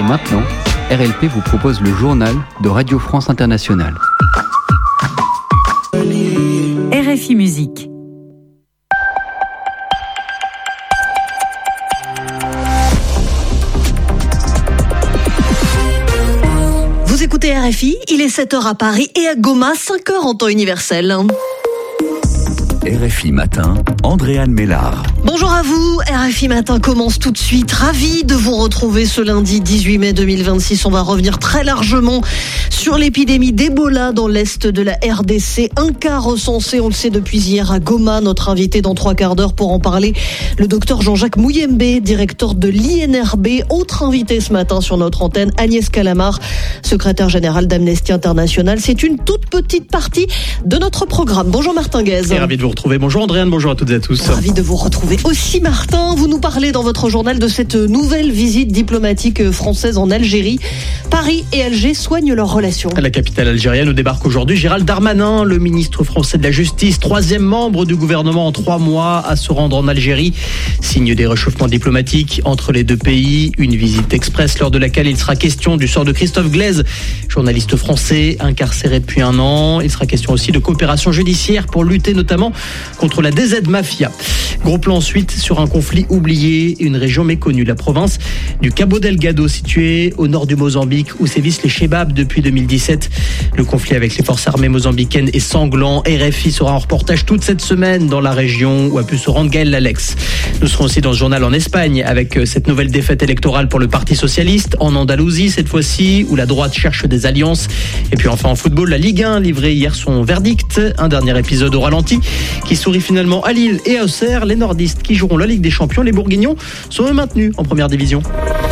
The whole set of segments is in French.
maintenant, RLP vous propose le journal de Radio France Internationale. RFI Musique. Vous écoutez RFI, il est 7h à Paris et à Goma, 5h en temps universel. RFI Matin, Andréane Mélard. Bonjour à vous, RFI Matin commence tout de suite. Ravi de vous retrouver ce lundi 18 mai 2026. On va revenir très largement sur l'épidémie d'Ebola dans l'est de la RDC. Un cas recensé, on le sait depuis hier à Goma. Notre invité dans 3 quarts d'heure pour en parler, le docteur Jean-Jacques Mouyembe, directeur de l'INRB. Autre invité ce matin sur notre antenne, Agnès Calamard, secrétaire générale d'Amnesty International. C'est une toute petite partie de notre programme. Bonjour Martin Guez. Ravi de vous retrouver. Bonjour Andréane, bonjour à toutes et à tous. Ravi de vous retrouver aussi Martin. Vous nous parlez dans votre journal de cette nouvelle visite diplomatique française en Algérie. Paris et Alger soignent leurs relations. À la capitale algérienne, où débarque aujourd'hui Gérald Darmanin, le ministre français de la Justice, 3e membre du gouvernement en 3 mois à se rendre en Algérie. Signe des réchauffements diplomatiques entre les deux pays. Une visite express lors de laquelle il sera question du sort de Christophe Glaise, journaliste français incarcéré depuis 1 an. Il sera question aussi de coopération judiciaire pour lutter notamment contre la DZ Mafia. Gros plan ensuite sur un conflit oublié, une région méconnue, la province du Cabo Delgado, située au nord du Mozambique, où sévissent les Chebabs depuis 2017. Le conflit avec les forces armées mozambicaines est sanglant. RFI sera en reportage toute cette semaine dans la région où a pu se rendre Gaël Lalex. Nous serons aussi dans ce journal en Espagne avec cette nouvelle défaite électorale pour le Parti Socialiste, en Andalousie cette fois-ci, où la droite cherche des alliances. Et puis enfin en football, la Ligue 1 livré hier son verdict. Un dernier épisode au ralenti qui sourit finalement à Lille et à Auxerre. Les nordistes qui joueront la Ligue des Champions, les Bourguignons, sont maintenus en première division.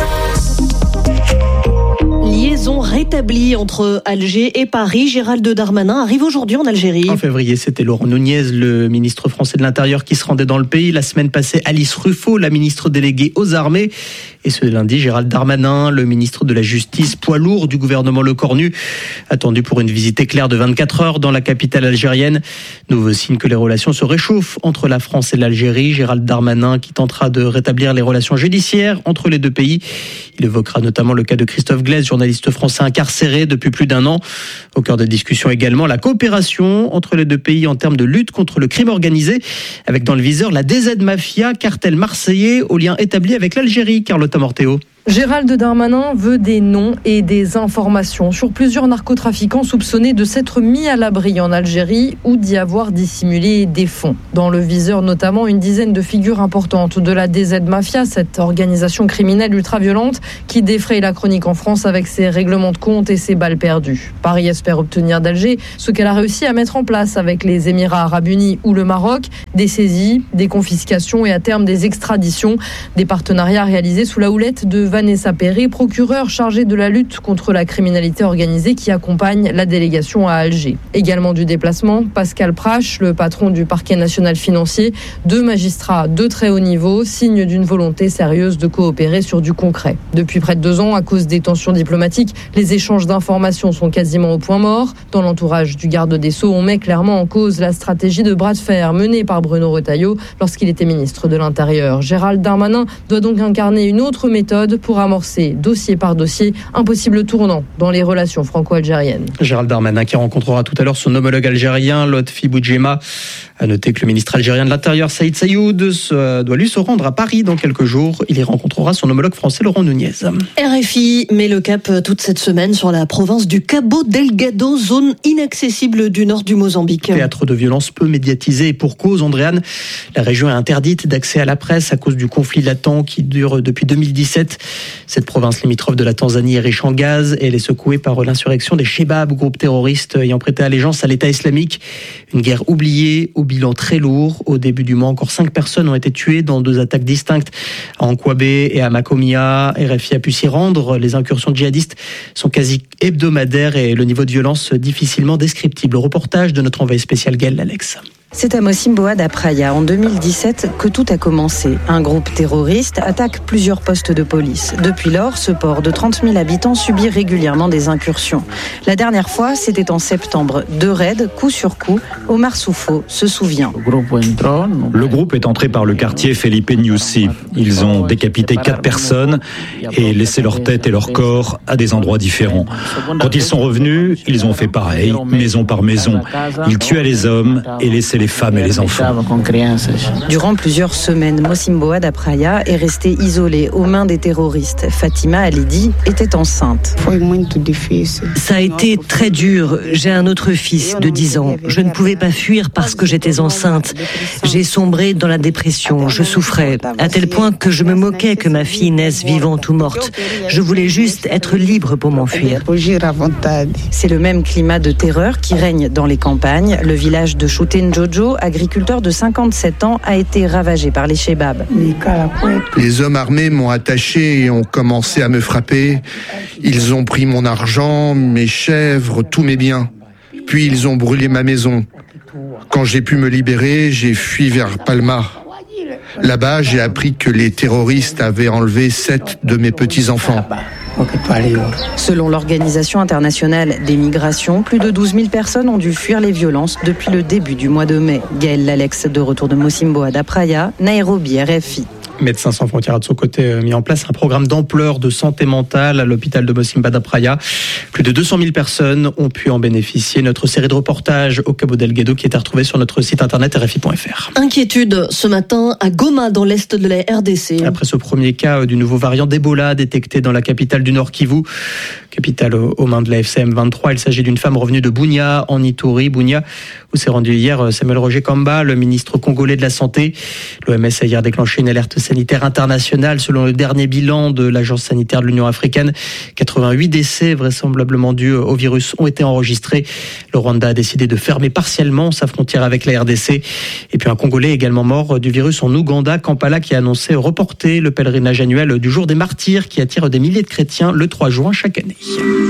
Liaison rétablie entre Alger et Paris. Gérald Darmanin arrive aujourd'hui en Algérie. En février, c'était Laurent Nunez, le ministre français de l'Intérieur, qui se rendait dans le pays. La semaine passée, Alice Ruffo, la ministre déléguée aux armées. Et ce lundi, Gérald Darmanin, le ministre de la Justice, poids lourd du gouvernement Lecornu, attendu pour une visite éclair de 24 heures dans la capitale algérienne. Nouveau signe que les relations se réchauffent entre la France et l'Algérie. Gérald Darmanin qui tentera de rétablir les relations judiciaires entre les deux pays. Il évoquera notamment le cas de Christophe Glaise, journaliste français incarcéré depuis plus d'1 an. Au cœur des discussions également, la coopération entre les deux pays en termes de lutte contre le crime organisé, avec dans le viseur la DZ Mafia, cartel marseillais aux liens établis avec l'Algérie. Carlotta Morteo. Gérald Darmanin veut des noms et des informations sur plusieurs narcotrafiquants soupçonnés de s'être mis à l'abri en Algérie ou d'y avoir dissimulé des fonds. Dans le viseur notamment une dizaine de figures importantes de la DZ Mafia, cette organisation criminelle ultra-violente qui défraye la chronique en France avec ses règlements de compte et ses balles perdues. Paris espère obtenir d'Alger ce qu'elle a réussi à mettre en place avec les Émirats Arabes Unis ou le Maroc, des saisies, des confiscations et à terme des extraditions, des partenariats réalisés sous la houlette de Vanessa Perret, procureure chargée de la lutte contre la criminalité organisée qui accompagne la délégation à Alger. Également du déplacement, Pascal Prache, le patron du parquet national financier, 2 magistrats de très haut niveau, signe d'une volonté sérieuse de coopérer sur du concret. Depuis près de 2 ans, à cause des tensions diplomatiques, les échanges d'informations sont quasiment au point mort. Dans l'entourage du garde des Sceaux, on met clairement en cause la stratégie de bras de fer menée par Bruno Retailleau lorsqu'il était ministre de l'Intérieur. Gérald Darmanin doit donc incarner une autre méthode pour amorcer, dossier par dossier, un possible tournant dans les relations franco-algériennes. Gérald Darmanin qui rencontrera tout à l'heure son homologue algérien, Lotfi Boudjema. À noter que le ministre algérien de l'Intérieur, Saïd Saïoud, doit lui se rendre à Paris dans quelques jours. Il y rencontrera son homologue français, Laurent Nunez. RFI met le cap toute cette semaine sur la province du Cabo Delgado, zone inaccessible du nord du Mozambique. Théâtre de violences peu médiatisé et pour cause, Andréane, la région est interdite d'accès à la presse à cause du conflit latent qui dure depuis 2017. Cette province limitrophe de la Tanzanie est riche en gaz et elle est secouée par l'insurrection des Chebabs, groupe terroriste ayant prêté allégeance à l'État islamique. Une guerre oubliée, au bilan très lourd. Au début du mois, encore 5 personnes ont été tuées dans 2 attaques distinctes à Ankwabé et à Makomia. RFI a pu s'y rendre. Les incursions djihadistes sont quasi hebdomadaires et le niveau de violence difficilement descriptible. Reportage de notre envoyé spécial Gaël Lalex. C'est à Mocimboa da Praia, en 2017, que tout a commencé. Un groupe terroriste attaque plusieurs postes de police. Depuis lors, ce port de 30 000 habitants subit régulièrement des incursions. La dernière fois, c'était en septembre. 2 raids, coup sur coup. Omar Soufo se souvient. Le groupe est entré par le quartier Felipe Nyusi. Ils ont décapité 4 personnes et laissé leur tête et leur corps à des endroits différents. Quand ils sont revenus, ils ont fait pareil, maison par maison. Ils tuaient les hommes et laissaient les femmes et les enfants. Durant plusieurs semaines, Mocimboa da Praia est resté isolé aux mains des terroristes. Fatima Alidi était enceinte. Ça a été très dur. J'ai un autre fils de 10 ans. Je ne pouvais pas fuir parce que j'étais enceinte. J'ai sombré dans la dépression. Je souffrais, à tel point que je me moquais que ma fille naisse vivante ou morte. Je voulais juste être libre pour m'enfuir. C'est le même climat de terreur qui règne dans les campagnes. Le village de Chutenjojo, agriculteur de 57 ans, a été ravagé par les chebabs. Les hommes armés m'ont attaché et ont commencé à me frapper. Ils ont pris mon argent, mes chèvres, tous mes biens. Puis ils ont brûlé ma maison. Quand j'ai pu me libérer, j'ai fui vers Palma. Là-bas, j'ai appris que les terroristes avaient enlevé 7 de mes petits-enfants. Selon l'Organisation internationale des migrations, plus de 12 000 personnes ont dû fuir les violences depuis le début du mois de mai. Gaël Lalex, de retour de Mocimboa da Praia, Nairobi, RFI. Médecins sans frontières a de son côté mis en place un programme d'ampleur de santé mentale à l'hôpital de Mocimboa da Praia. Plus de 200 000 personnes ont pu en bénéficier. Notre série de reportages au Cabo Delgado qui est à retrouver sur notre site internet rfi.fr. Inquiétude ce matin à Goma, dans l'est de la RDC. Après ce premier cas du nouveau variant d'Ebola détecté dans la capitale du Nord Kivu, capitale aux mains de la FCM 23, il s'agit d'une femme revenue de Bunia en Ituri. Bunia, où s'est rendu hier Samuel Roger Kamba, le ministre congolais de la Santé. L'OMS a hier déclenché une alerte sanitaire internationale. Selon le dernier bilan de l'Agence sanitaire de l'Union africaine, 88 décès vraisemblablement dus au virus ont été enregistrés. Le Rwanda a décidé de fermer partiellement sa frontière avec la RDC. Et puis un Congolais également mort du virus en Ouganda, Kampala, qui a annoncé reporter le pèlerinage annuel du Jour des Martyrs qui attire des milliers de chrétiens le 3 juin chaque année.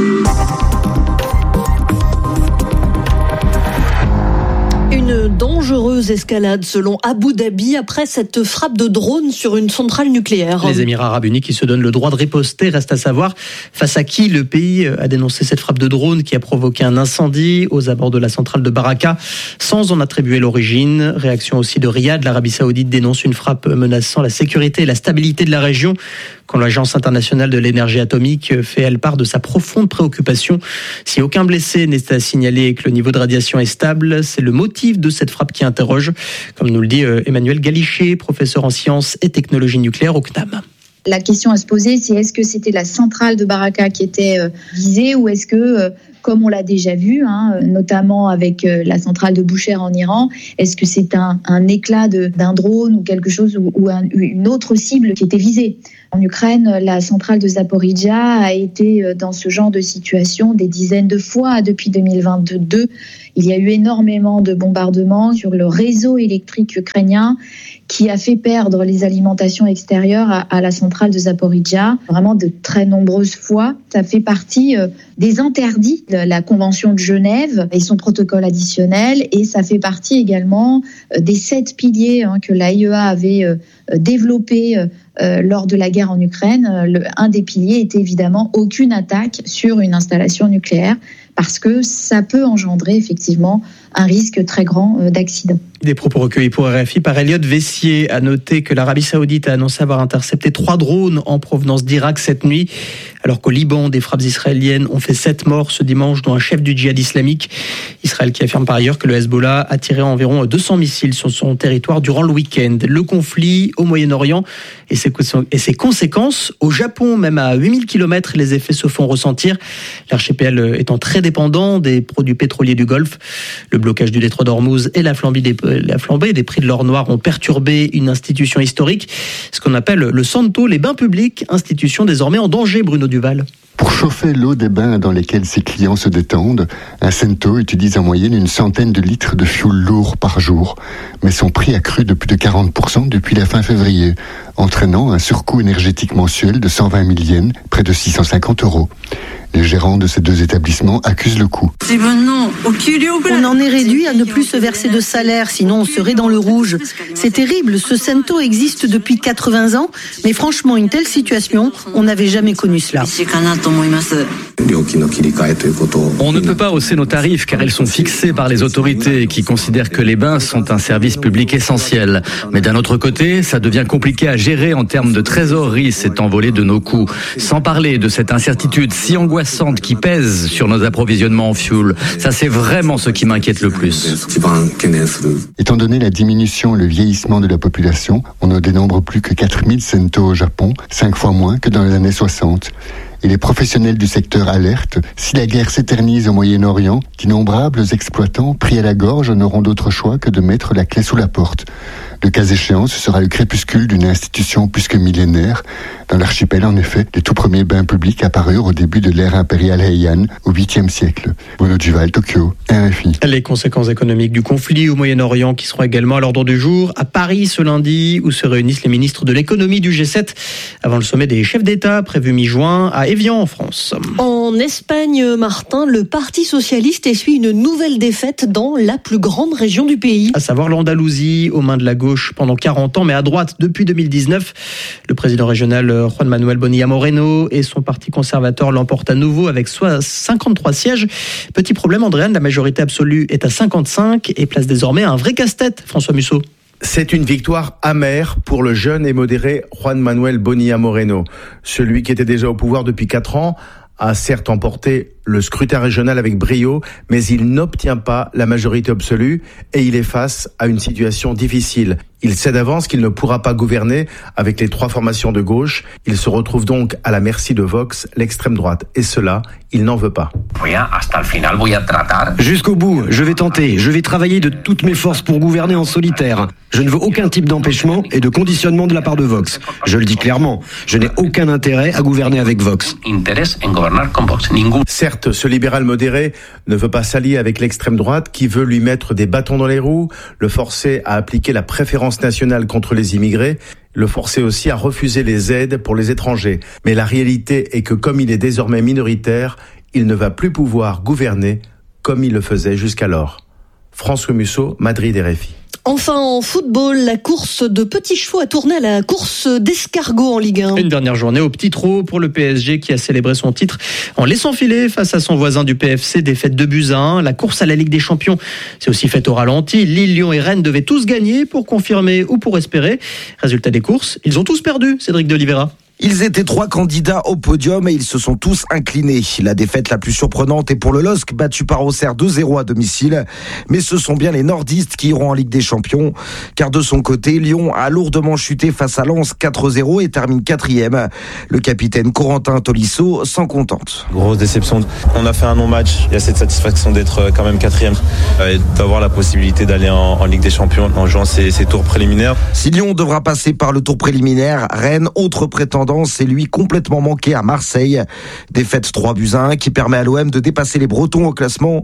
Une dangereuse escalade selon Abu Dhabi après cette frappe de drone sur une centrale nucléaire. Les Émirats Arabes Unis qui se donnent le droit de riposter. Reste à savoir face à qui le pays a dénoncé cette frappe de drone qui a provoqué un incendie aux abords de la centrale de Baraka sans en attribuer l'origine. Réaction aussi de Riyad. L'Arabie Saoudite dénonce une frappe menaçant la sécurité et la stabilité de la région. Quand l'Agence internationale de l'énergie atomique fait elle part de sa profonde préoccupation. Si aucun blessé n'est à signaler et que le niveau de radiation est stable, c'est le motif de cette frappe qui interroge, comme nous le dit Emmanuel Galichet, professeur en sciences et technologies nucléaires au CNAM. La question à se poser, c'est est-ce que c'était la centrale de Baraka qui était visée ou est-ce que, comme on l'a déjà vu, notamment avec la centrale de Boucher en Iran, est-ce que c'est un éclat d'un drone ou quelque chose ou une autre cible qui était visée ? En Ukraine, la centrale de Zaporizhzhia a été dans ce genre de situation des dizaines de fois depuis 2022. Il y a eu énormément de bombardements sur le réseau électrique ukrainien qui a fait perdre les alimentations extérieures à la centrale de Zaporizhzhia, vraiment de très nombreuses fois. Ça fait partie des interdits de la Convention de Genève et son protocole additionnel, et ça fait partie également des 7 piliers que l'AIEA avait développés lors de la guerre en Ukraine. Un des piliers était évidemment aucune attaque sur une installation nucléaire, parce que ça peut engendrer effectivement un risque très grand d'accident. Des propos recueillis pour RFI par Elliot Vessier. A noter que l'Arabie Saoudite a annoncé avoir intercepté 3 drones en provenance d'Irak cette nuit, alors qu'au Liban, des frappes israéliennes ont fait 7 morts ce dimanche, dont un chef du djihad islamique. Israël qui affirme par ailleurs que le Hezbollah a tiré environ 200 missiles sur son territoire durant le week-end. Le conflit au Moyen-Orient et ses conséquences. Au Japon, même à 8000 km, les effets se font ressentir. L'archipel étant très dépendant des produits pétroliers du Golfe. Le blocage du détroit d'Ormuz et la flambée des prix de l'or noir ont perturbé une institution historique, ce qu'on appelle le Santo, les bains publics, institution désormais en danger, Bruno Duval. Pour chauffer l'eau des bains dans lesquels ses clients se détendent, un Cento utilise en moyenne une centaine de litres de fioul lourd par jour. Mais son prix a cru de plus de 40% depuis la fin février, entraînant un surcoût énergétique mensuel de 120 000 yens, près de 650 €. Les gérants de ces deux établissements accusent le coup. On en est réduit à ne plus se verser de salaire, sinon on serait dans le rouge. C'est terrible, ce Sento existe depuis 80 ans, mais franchement, une telle situation, on n'avait jamais connu cela. On ne peut pas hausser nos tarifs car ils sont fixés par les autorités qui considèrent que les bains sont un service public essentiel. Mais d'un autre côté, ça devient compliqué à gérer en termes de trésorerie cet envolé de nos coûts. Sans parler de cette incertitude si angoissante qui pèse sur nos approvisionnements en fuel. Ça, c'est vraiment ce qui m'inquiète le plus. Étant donné la diminution et le vieillissement de la population, on ne dénombre plus que 4000 Sento au Japon, 5 fois moins que dans les années 60. Et les professionnels du secteur alertent, si la guerre s'éternise au Moyen-Orient, d'innombrables exploitants pris à la gorge n'auront d'autre choix que de mettre la clé sous la porte. Le cas échéant, ce sera le crépuscule d'une institution plus que millénaire. Dans l'archipel, en effet, les tout premiers bains publics apparurent au début de l'ère impériale Heian, au 8e siècle. Bruno Duval, Tokyo, RFI. Les conséquences économiques du conflit au Moyen-Orient qui seront également à l'ordre du jour à Paris ce lundi, où se réunissent les ministres de l'économie du G7 avant le sommet des chefs d'État prévu mi-juin à Évian en France. En Espagne, Martin, le Parti socialiste essuie une nouvelle défaite dans la plus grande région du pays. À savoir l'Andalousie, aux mains de la gauche pendant 40 ans, mais à droite depuis 2019. Le président régional Juan Manuel Bonilla Moreno et son parti conservateur l'emportent à nouveau avec soit 53 sièges. Petit problème, Andréane, la majorité absolue est à 55 et place désormais un vrai casse-tête, François Musso. C'est une victoire amère pour le jeune et modéré Juan Manuel Bonilla Moreno. Celui qui était déjà au pouvoir depuis 4 ans a certes emporté le scrutin régional avec brio, mais il n'obtient pas la majorité absolue et il est face à une situation difficile. Il sait d'avance qu'il ne pourra pas gouverner avec les 3 formations de gauche. Il se retrouve donc à la merci de Vox, l'extrême droite. Et cela, il n'en veut pas. Jusqu'au bout, je vais tenter. Je vais travailler de toutes mes forces pour gouverner en solitaire. Je ne veux aucun type d'empêchement et de conditionnement de la part de Vox. Je le dis clairement, je n'ai aucun intérêt à gouverner avec Vox. Certes, ce libéral modéré ne veut pas s'allier avec l'extrême droite qui veut lui mettre des bâtons dans les roues, le forcer à appliquer la préférence nationale contre les immigrés, le forcer aussi à refuser les aides pour les étrangers. Mais la réalité est que comme il est désormais minoritaire, il ne va plus pouvoir gouverner comme il le faisait jusqu'alors. François Musso, Madrid, RFI. Enfin, en football, la course de petits chevaux a tourné à la course d'escargot en Ligue 1. Une dernière journée au petit trot pour le PSG qui a célébré son titre en laissant filer face à son voisin du PFC, défaite 2-1. La course à la Ligue des Champions s'est aussi faite au ralenti. Lille, Lyon et Rennes devaient tous gagner pour confirmer ou pour espérer. Résultat des courses, ils ont tous perdu, Cédric de Oliveira. Ils étaient 3 candidats au podium et ils se sont tous inclinés. La défaite la plus surprenante est pour le LOSC, battu par Auxerre 2-0 à domicile. Mais ce sont bien les nordistes qui iront en Ligue des Champions. Car de son côté, Lyon a lourdement chuté face à Lens 4-0 et termine 4e. Le capitaine Corentin Tolisso s'en contente. Grosse déception. On a fait un non-match. Il y a cette satisfaction d'être quand même 4e et d'avoir la possibilité d'aller en Ligue des Champions en jouant ces tours préliminaires. Si Lyon devra passer par le tour préliminaire, Rennes, autre prétendant, c'est lui complètement manqué à Marseille. Défaite 3-1 qui permet à l'OM de dépasser les Bretons au classement.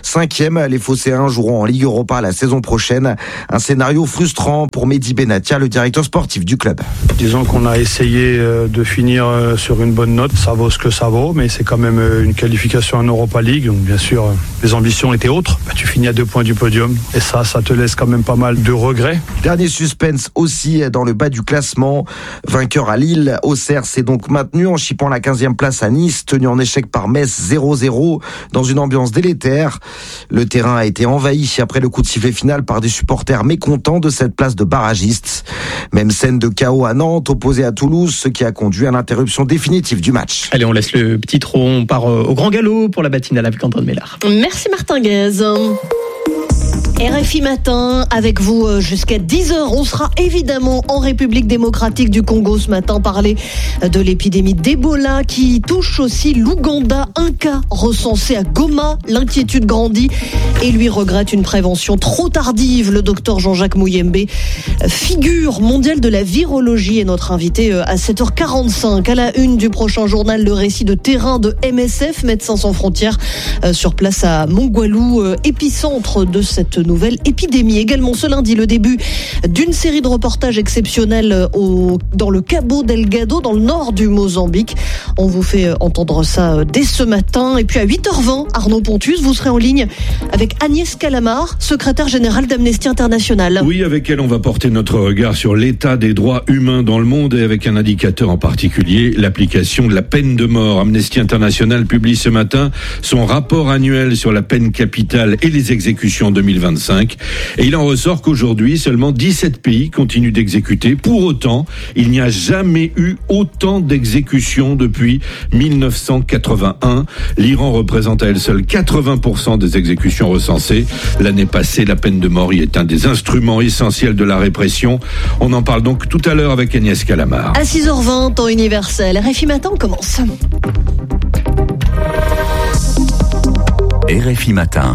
5e, les Phocéens joueront en Ligue Europa la saison prochaine. Un scénario frustrant pour Mehdi Benatia, le directeur sportif du club. Disons qu'on a essayé de finir sur une bonne note. Ça vaut ce que ça vaut, mais c'est quand même une qualification en Europa League. Donc bien sûr, les ambitions étaient autres. Tu finis à 2 points du podium et ça te laisse quand même pas mal de regrets. Dernier suspense aussi dans le bas du classement. Vainqueur à Lille, Auxerre s'est donc maintenu en chippant la 15e place à Nice, tenu en échec par Metz 0-0 dans une ambiance délétère. Le terrain a été envahi après le coup de sifflet final par des supporters mécontents de cette place de barragiste. Même scène de chaos à Nantes, opposée à Toulouse, ce qui a conduit à l'interruption définitive du match. Allez, on laisse le petit trot, on part au grand galop pour la matinale avec André Mélard. Merci Martin Guez. RFI Matin, avec vous jusqu'à 10h. On sera évidemment en République démocratique du Congo ce matin, parler de l'épidémie d'Ebola qui touche aussi l'Ouganda. Un cas recensé à Goma. L'inquiétude grandit et lui regrette une prévention trop tardive. Le docteur Jean-Jacques Mouyembe, figure mondiale de la virologie, est notre invité à 7h45. À la une du prochain journal, le récit de terrain de MSF, Médecins sans frontières, sur place à Mongwalou, épicentre de cette nouvelle épidémie. Également ce lundi, le début d'une série de reportages exceptionnels dans le Cabo Delgado, dans le nord du Mozambique. On vous fait entendre ça dès ce matin. Et puis à 8h20, Arnaud Pontus, vous serez en ligne avec Agnès Calamard, secrétaire générale d'Amnesty International. Oui, avec elle, on va porter notre regard sur l'état des droits humains dans le monde et avec un indicateur en particulier, l'application de la peine de mort. Amnesty International publie ce matin son rapport annuel sur la peine capitale et les exécutions en 2025. Et il en ressort qu'aujourd'hui, seulement 17 pays continuent d'exécuter. Pour autant, il n'y a jamais eu autant d'exécutions depuis 1981. L'Iran représente à elle seule 80% des exécutions recensées. L'année passée, la peine de mort y est un des instruments essentiels de la répression. On en parle donc tout à l'heure avec Agnès Calamard. À 6h20, temps universel. RFI Matin, on commence. RFI Matin.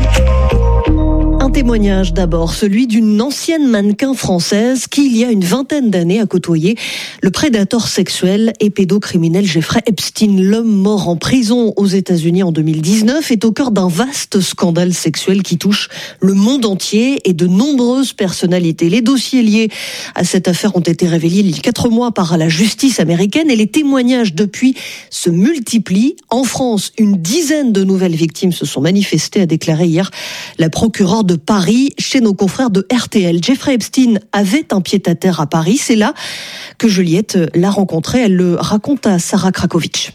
Un témoignage d'abord, celui d'une ancienne mannequin française qui, il y a une vingtaine d'années, a côtoyé le prédateur sexuel et pédocriminel Jeffrey Epstein. L'homme mort en prison aux États-Unis en 2019 est au cœur d'un vaste scandale sexuel qui touche le monde entier et de nombreuses personnalités. Les dossiers liés à cette affaire ont été révélés il y a 4 mois par la justice américaine et les témoignages depuis se multiplient. En France, une dizaine de nouvelles victimes se sont manifestées, a déclaré hier la procureure de Paris chez nos confrères de RTL. Jeffrey Epstein avait un pied-à-terre à Paris. C'est là que Juliette l'a rencontré. Elle le raconte à Sarah Krakowicz.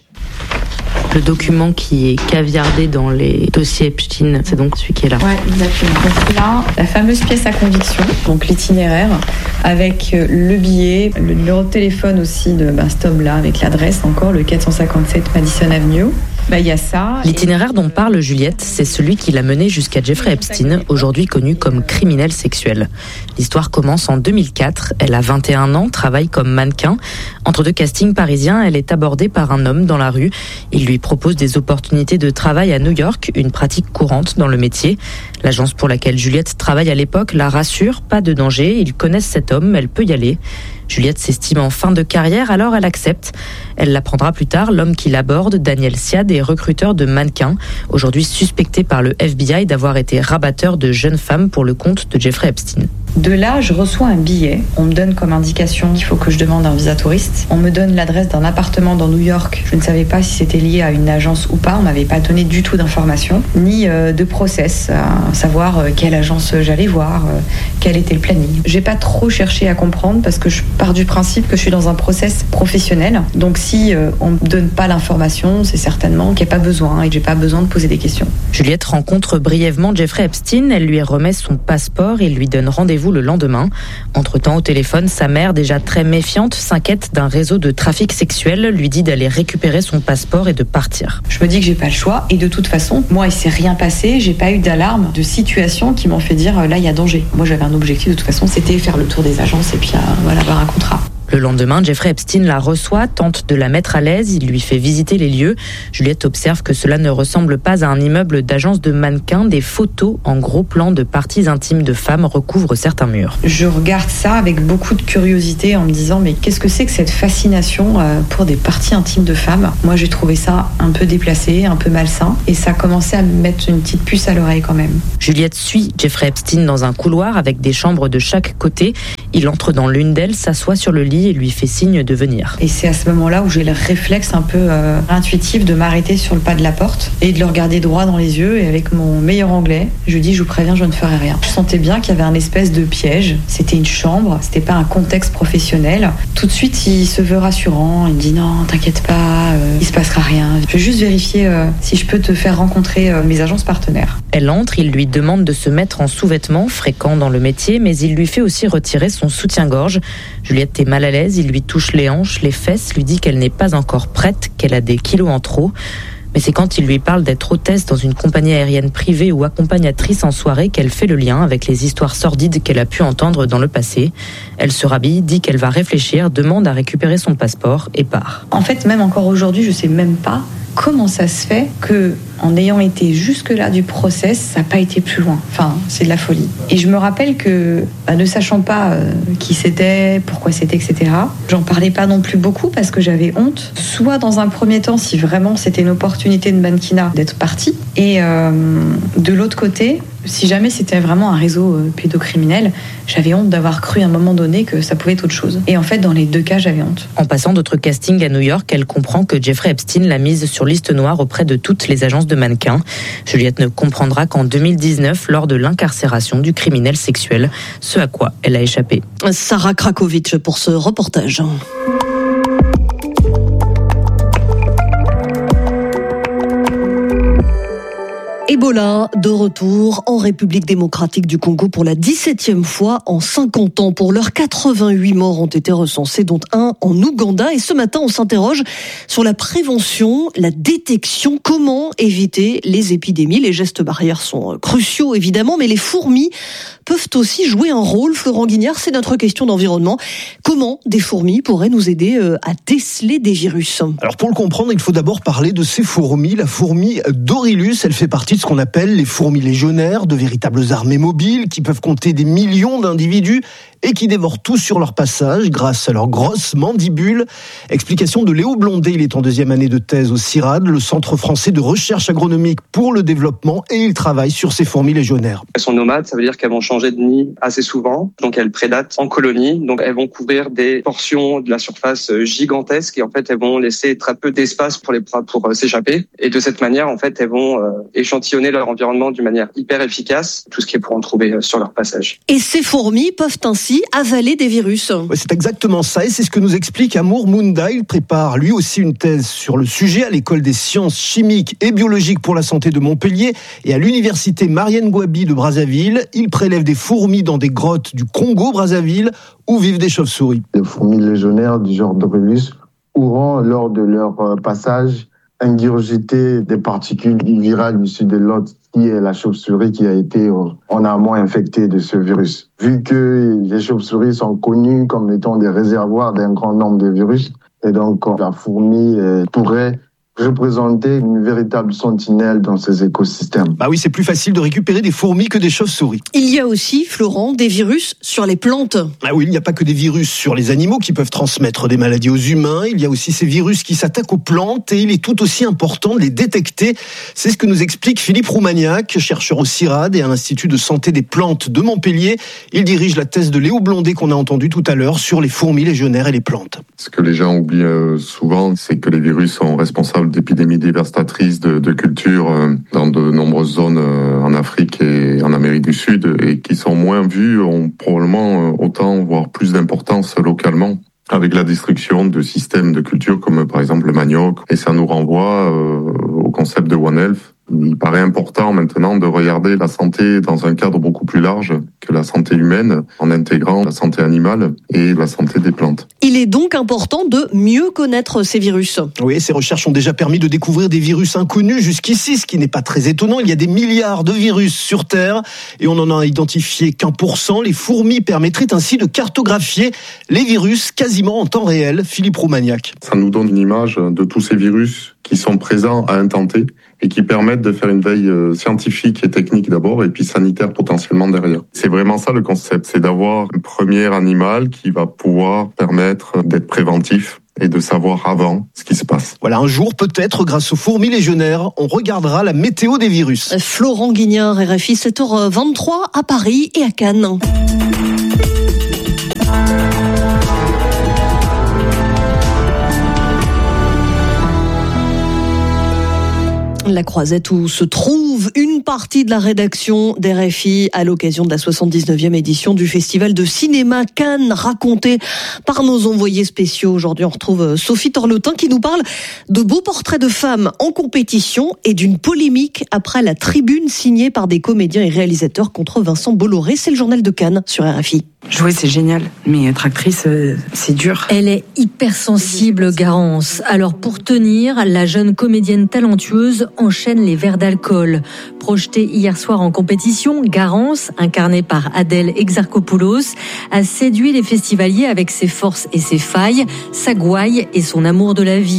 Le document qui est caviardé dans les dossiers Epstein, c'est donc celui qui est là. Ouais, exactement. Donc là, la fameuse pièce à conviction, donc l'itinéraire, avec le billet, le numéro de téléphone aussi de cet homme-là, avec l'adresse encore, le 457 Madison Avenue. Il y a ça. L'itinéraire dont parle Juliette, c'est celui qui l'a mené jusqu'à Jeffrey Epstein, aujourd'hui connu comme criminel sexuel. L'histoire commence en 2004. Elle a 21 ans, travaille comme mannequin. Entre 2 castings parisiens, elle est abordée par un homme dans la rue. Il lui propose des opportunités de travail à New York, une pratique courante dans le métier. L'agence pour laquelle Juliette travaille à l'époque la rassure, pas de danger, ils connaissent cet homme, elle peut y aller. Juliette s'estime en fin de carrière, alors elle accepte. Elle l'apprendra plus tard, l'homme qui l'aborde, Daniel Siad, est recruteur de mannequins, aujourd'hui suspecté par le FBI d'avoir été rabatteur de jeunes femmes pour le compte de Jeffrey Epstein. De là, je reçois un billet. On me donne comme indication qu'il faut que je demande un visa touriste. On me donne l'adresse d'un appartement dans New York. Je ne savais pas si c'était lié à une agence ou pas. On m'avait pas donné du tout d'informations, ni de process, à savoir quelle agence j'allais voir, quel était le planning. J'ai pas trop cherché à comprendre parce que je pars du principe que je suis dans un process professionnel. Donc si on me donne pas l'information, c'est certainement qu'il n'y a pas besoin et que j'ai pas besoin de poser des questions. Juliette rencontre brièvement Jeffrey Epstein. Elle lui remet son passeport et lui donne rendez-vous le lendemain. Entre-temps, au téléphone, sa mère, déjà très méfiante, s'inquiète d'un réseau de trafic sexuel, lui dit d'aller récupérer son passeport et de partir. Je me dis que j'ai pas le choix et de toute façon, moi, il s'est rien passé, j'ai pas eu d'alarme, de situation qui m'ont fait dire là, il y a danger. Moi, j'avais un objectif de toute façon, c'était faire le tour des agences et puis avoir un contrat. Le lendemain, Jeffrey Epstein la reçoit, tente de la mettre à l'aise, il lui fait visiter les lieux. Juliette observe que cela ne ressemble pas à un immeuble d'agence de mannequins. Des photos en gros plan de parties intimes de femmes recouvrent certains murs. Je regarde ça avec beaucoup de curiosité en me disant mais qu'est-ce que c'est que cette fascination pour des parties intimes de femmes ? Moi j'ai trouvé ça un peu déplacé, un peu malsain et ça a commencé à me mettre une petite puce à l'oreille quand même. Juliette suit Jeffrey Epstein dans un couloir avec des chambres de chaque côté. Il entre dans l'une d'elles, s'assoit sur le lit et lui fait signe de venir. Et c'est à ce moment-là où j'ai le réflexe un peu intuitif de m'arrêter sur le pas de la porte et de le regarder droit dans les yeux et avec mon meilleur anglais, je lui dis je vous préviens, je ne ferai rien. Je sentais bien qu'il y avait un espèce de piège. C'était une chambre, c'était pas un contexte professionnel. Tout de suite, il se veut rassurant, il me dit non, t'inquiète pas, il se passera rien. Je veux juste vérifier si je peux te faire rencontrer mes agences partenaires. Elle entre, il lui demande de se mettre en sous-vêtements, fréquent dans le métier, mais il lui fait aussi retirer son soutien-gorge. Juliette est mal à l'aise, il lui touche les hanches, les fesses, lui dit qu'elle n'est pas encore prête, qu'elle a des kilos en trop. Mais c'est quand il lui parle d'être hôtesse dans une compagnie aérienne privée ou accompagnatrice en soirée qu'elle fait le lien avec les histoires sordides qu'elle a pu entendre dans le passé. Elle se rhabille, dit qu'elle va réfléchir, demande à récupérer son passeport et part. En fait, même encore aujourd'hui, je sais même pas comment ça se fait que, en ayant été jusque-là du process, ça n'a pas été plus loin. Enfin, c'est de la folie. Et je me rappelle que, ne sachant pas qui c'était, pourquoi c'était, etc., j'en parlais pas non plus beaucoup parce que j'avais honte. Soit dans un premier temps, si vraiment c'était une opportunité de mannequinat, d'être partie. Et de l'autre côté, Si jamais c'était vraiment un réseau pédocriminel, j'avais honte d'avoir cru à un moment donné que ça pouvait être autre chose. Et en fait, dans les deux cas, j'avais honte. En passant d'autres castings à New York, elle comprend que Jeffrey Epstein l'a mise sur liste noire auprès de toutes les agences de mannequins. Juliette ne comprendra qu'en 2019, lors de l'incarcération du criminel sexuel, ce à quoi elle a échappé. Sarah Krakovic pour ce reportage. Ebola, de retour en République démocratique du Congo pour la 17e fois en 50 ans. Pour l'heure, 88 morts ont été recensés, dont un en Ouganda. Et ce matin, on s'interroge sur la prévention, la détection, comment éviter les épidémies. Les gestes barrières sont cruciaux, évidemment, mais les fourmis peuvent aussi jouer un rôle. Florent Guignard, c'est notre question d'environnement. Comment des fourmis pourraient nous aider à déceler des virus ? Alors pour le comprendre, il faut d'abord parler de ces fourmis. La fourmi Dorilus, elle fait partie de ce qu'on appelle les fourmis légionnaires, de véritables armées mobiles qui peuvent compter des millions d'individus et qui dévorent tout sur leur passage grâce à leurs grosses mandibules. Explication de Léo Blondet, il est en 2e année de thèse au CIRAD, le Centre français de recherche agronomique pour le développement, et il travaille sur ces fourmis légionnaires. Elles sont nomades, ça veut dire qu'elles vont changer de nid assez souvent, donc elles prédatent en colonie, donc elles vont couvrir des portions de la surface gigantesques et en fait elles vont laisser très peu d'espace pour s'échapper, et de cette manière en fait elles vont échantillonner leur environnement d'une manière hyper efficace, tout ce qui est pour en trouver sur leur passage. Et ces fourmis peuvent ainsi avaler des virus. Ouais, c'est exactement ça, et c'est ce que nous explique Amour Munda. Il prépare lui aussi une thèse sur le sujet à l'école des sciences chimiques et biologiques pour la santé de Montpellier et à l'université Marienne Gouabi de Brazzaville. Il prélève des fourmis dans des grottes du Congo-Brazzaville où vivent des chauves-souris. Les fourmis légionnaires du genre Dorilus auront, lors de leur passage, ingurgité des particules virales issues de l'hôte, qui est la chauve-souris qui a été en amont infectée de ce virus. Vu que les chauves-souris sont connues comme étant des réservoirs d'un grand nombre de virus, et donc la fourmi pourrait représenter une véritable sentinelle dans ces écosystèmes. Bah oui, c'est plus facile de récupérer des fourmis que des chauves-souris. Il y a aussi, Florent, des virus sur les plantes. Ah oui, il n'y a pas que des virus sur les animaux qui peuvent transmettre des maladies aux humains, il y a aussi ces virus qui s'attaquent aux plantes et il est tout aussi important de les détecter. C'est ce que nous explique Philippe Roumaniac, chercheur au CIRAD et à l'Institut de santé des plantes de Montpellier. Il dirige la thèse de Léo Blondet qu'on a entendu tout à l'heure sur les fourmis légionnaires et les plantes. Ce que les gens oublient souvent, c'est que les virus sont responsables d'épidémies dévastatrices de cultures dans de nombreuses zones en Afrique et en Amérique du Sud et qui sont moins vues, ont probablement autant, voire plus d'importance localement avec la destruction de systèmes de culture comme par exemple le manioc. Et ça nous renvoie au concept de One Health. Il paraît important maintenant de regarder la santé dans un cadre beaucoup plus large que la santé humaine, en intégrant la santé animale et la santé des plantes. Il est donc important de mieux connaître ces virus. Oui, ces recherches ont déjà permis de découvrir des virus inconnus jusqu'ici, ce qui n'est pas très étonnant. Il y a des milliards de virus sur Terre et on n'en a identifié qu'1%. Les fourmis permettraient ainsi de cartographier les virus quasiment en temps réel. Philippe Roumaniac. Ça nous donne une image de tous ces virus qui sont présents à un temps T et qui permettent de faire une veille scientifique et technique d'abord et puis sanitaire potentiellement derrière. C'est vraiment ça le concept, c'est d'avoir un premier animal qui va pouvoir permettre d'être préventif et de savoir avant ce qui se passe. Voilà, un jour peut-être, grâce aux fourmis légionnaires, on regardera la météo des virus. Florent Guignard, RFI, 7h23 à Paris et à Cannes. La Croisette où se trouve une partie de la rédaction d'RFI à l'occasion de la 79e édition du Festival de cinéma Cannes, raconté par nos envoyés spéciaux. Aujourd'hui, on retrouve Sophie Torlotin qui nous parle de beaux portraits de femmes en compétition et d'une polémique après la tribune signée par des comédiens et réalisateurs contre Vincent Bolloré. C'est le journal de Cannes sur RFI. Jouer, c'est génial, mais être actrice, c'est dur. Elle est hypersensible, Garance. Alors pour tenir, la jeune comédienne talentueuse enchaîne les verres d'alcool. Projetée hier soir en compétition, Garance, incarnée par Adèle Exarchopoulos, a séduit les festivaliers avec ses forces et ses failles, sa gouaille et son amour de la vie.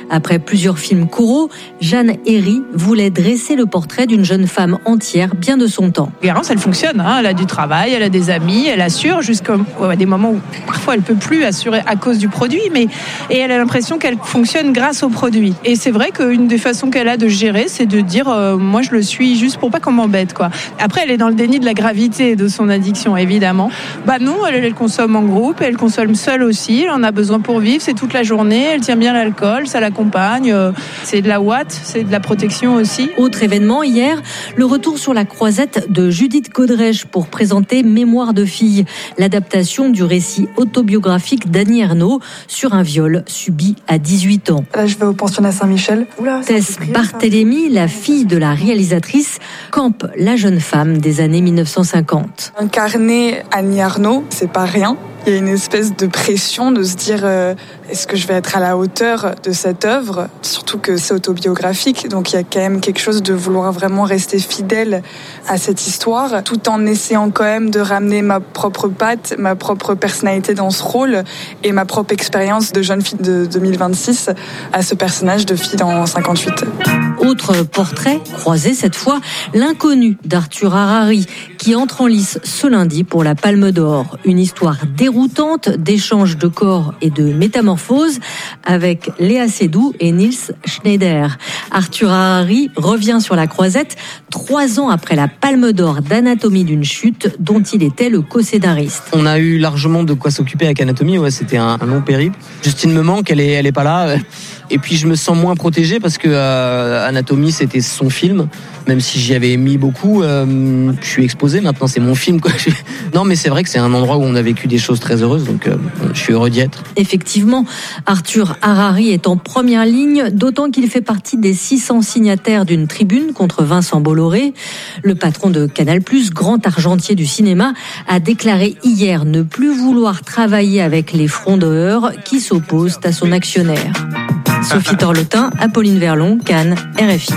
Après plusieurs films coraux, Jeanne Herry voulait dresser le portrait d'une jeune femme entière, bien de son temps. Garance, elle fonctionne, elle a du travail, elle a des amis, elle assure jusqu'à des moments où parfois elle peut plus assurer à cause du produit, et elle a l'impression qu'elle fonctionne grâce au produit. Et c'est vrai qu'une des façons qu'elle a de gérer, c'est de dire moi je le suis juste pour pas qu'on m'embête, quoi. Après, elle est dans le déni de la gravité de son addiction, évidemment. Non, elle consomme en groupe, elle consomme seule aussi, elle en a besoin pour vivre, c'est toute la journée, elle tient bien l'alcool, ça l'accompagne, c'est de la ouate, c'est de la protection aussi. Autre événement hier, le retour sur la croisette de Judith Godrèche pour présenter Mémoire de fille, l'adaptation du récit autobiographique d'Annie Ernaux sur un viol subi à 18 ans. Là, je vais au pensionnat Saint-Michel. Tess Barthélémy, la fille de la réalisatrice, campe la jeune femme des années 1950. Incarner Annie Ernaux, c'est pas rien. Il y a une espèce de pression de se dire est-ce que je vais être à la hauteur de cette œuvre, surtout que c'est autobiographique, donc il y a quand même quelque chose de vouloir vraiment rester fidèle à cette histoire, tout en essayant quand même de ramener ma propre patte, ma propre personnalité dans ce rôle et ma propre expérience de jeune fille de 2026 à ce personnage de fille dans 58. Autre portrait, croisé cette fois, l'inconnu d'Arthur Harari, qui entre en lice ce lundi pour la Palme d'Or. Une histoire déroutante d'échanges de corps et de métamorphose avec Léa Seydoux et Niels Schneider. Arthur Harari revient sur la croisette 3 ans après la Palme d'Or d'Anatomie d'une chute, dont il était le co-scénariste. On a eu largement de quoi s'occuper avec Anatomie, c'était un long périple. Justine me manque, elle est pas là. Et puis je me sens moins protégé parce que Anatomie c'était son film, même si j'y avais mis beaucoup, je suis exposé maintenant, c'est mon film, quoi. Non, mais c'est vrai que c'est un endroit où on a vécu des choses très heureuses, donc je suis heureux d'y être. Effectivement, Arthur Harari est en première ligne, d'autant qu'il fait partie des 600 signataires d'une tribune contre Vincent Bolloré. Le patron de Canal+, grand argentier du cinéma, a déclaré hier ne plus vouloir travailler avec les frondeurs qui s'opposent à son actionnaire. Sophie Torletin, Apolline Verlon, Cannes, RFI.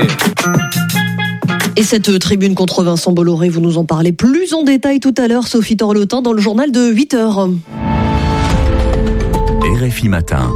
Et cette tribune contre Vincent Bolloré, vous nous en parlez plus en détail tout à l'heure, Sophie Torletin, dans le journal de 8h. RFI Matin.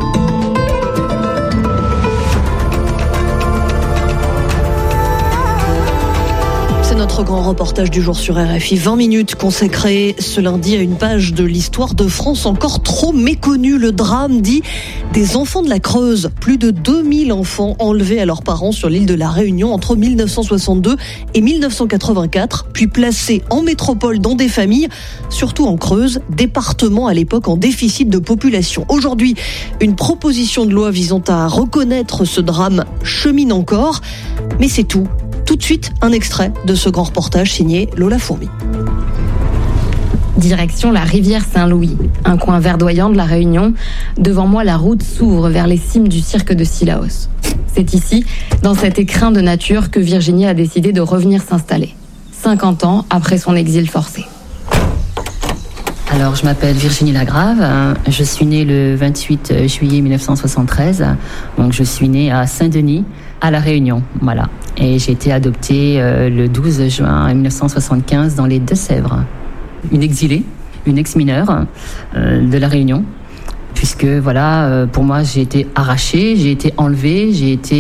C'est notre grand reportage du jour sur RFI. 20 minutes consacrées ce lundi à une page de l'histoire de France encore trop méconnue. Le drame dit des enfants de la Creuse. Plus de 2000 enfants enlevés à leurs parents sur l'île de la Réunion entre 1962 et 1984, puis placés en métropole dans des familles, surtout en Creuse, département à l'époque en déficit de population. Aujourd'hui, une proposition de loi visant à reconnaître ce drame chemine encore, mais c'est tout. Tout de suite, un extrait de ce grand reportage signé Lola Fourmi. Direction la rivière Saint-Louis, un coin verdoyant de la Réunion. Devant moi, la route s'ouvre vers les cimes du cirque de Sillaos. C'est ici, dans cet écrin de nature, que Virginie a décidé de revenir s'installer. 50 ans après son exil forcé. Alors, je m'appelle Virginie Lagrave. Je suis née le 28 juillet 1973. Donc, je suis née à Saint-Denis, à La Réunion. Voilà. Et j'ai été adoptée le 12 juin 1975 dans les Deux-Sèvres. Une exilée, une ex-mineure de La Réunion. Puisque, voilà, pour moi, j'ai été arrachée, j'ai été enlevée,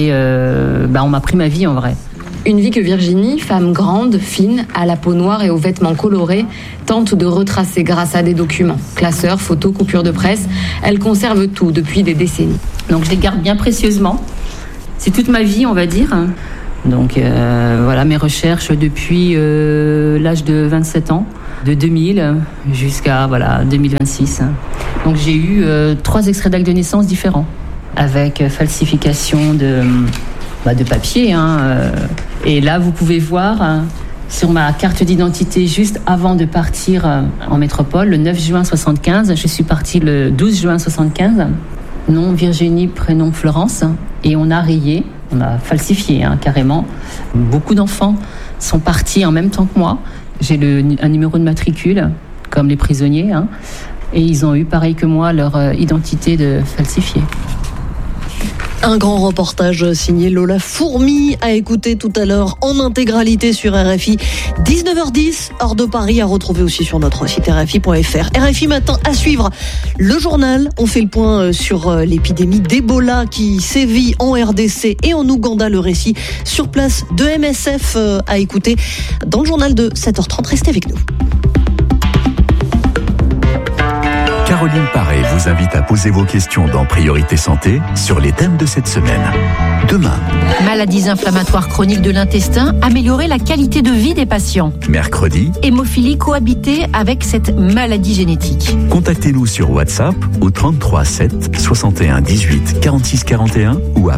on m'a pris ma vie en vrai. Une vie que Virginie, femme grande, fine, à la peau noire et aux vêtements colorés, tente de retracer grâce à des documents. Classeurs, photos, coupures de presse. Elle conserve tout depuis des décennies. Donc je les garde bien précieusement. C'est toute ma vie, on va dire. Donc voilà mes recherches depuis l'âge de 27 ans, de 2000 jusqu'à 2026. Donc j'ai eu 3 extraits d'actes de naissance différents, avec falsification de papier. Et là, vous pouvez voir sur ma carte d'identité, juste avant de partir en métropole, le 9 juin 75, je suis partie le 12 juin 75. Nom Virginie, prénom Florence. Et on a rayé, on a falsifié carrément. Beaucoup d'enfants sont partis en même temps que moi. J'ai un numéro de matricule, comme les prisonniers. Et ils ont eu, pareil que moi, leur identité de falsifiée. Un grand reportage signé Lola Fourmi à écouter tout à l'heure en intégralité sur RFI. 19h10, hors de Paris, à retrouver aussi sur notre site RFI.fr. RFI Matin à suivre. Le journal, on fait le point sur l'épidémie d'Ebola qui sévit en RDC et en Ouganda. Le récit sur place de MSF à écouter dans le journal de 7h30. Restez avec nous. Caroline Paré vous invite à poser vos questions dans Priorité Santé sur les thèmes de cette semaine. Demain. Maladies inflammatoires chroniques de l'intestin, améliorer la qualité de vie des patients. Mercredi. Hémophilie cohabiter avec cette maladie génétique. Contactez-nous sur WhatsApp au 33 7 61 18 46 41 ou à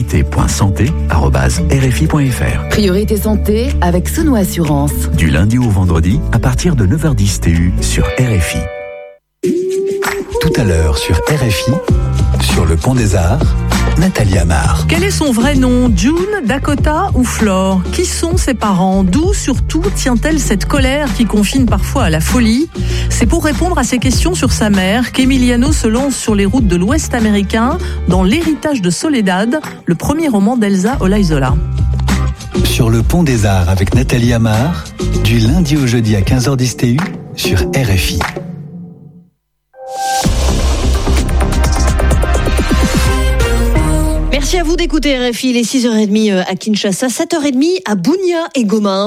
priorité.santé@rfi.fr. Priorité Santé avec Sono Assurance. Du lundi au vendredi à partir de 9h10 TU sur RFI. Tout à l'heure sur RFI, sur le Pont des Arts, Nathalie Amar. Quel est son vrai nom, June, Dakota ou Flore? Qui sont ses parents? D'où surtout tient-elle cette colère qui confine parfois à la folie? C'est pour répondre à ces questions sur sa mère qu'Emiliano se lance sur les routes de l'Ouest américain dans L'héritage de Soledad, le premier roman d'Elsa Olaizola. Sur le Pont des Arts avec Nathalie Amar, du lundi au jeudi à 15h10 TU sur RFI. Merci à vous d'écouter RFI, les 6h30 à Kinshasa, 7h30 à Bunia et Goma.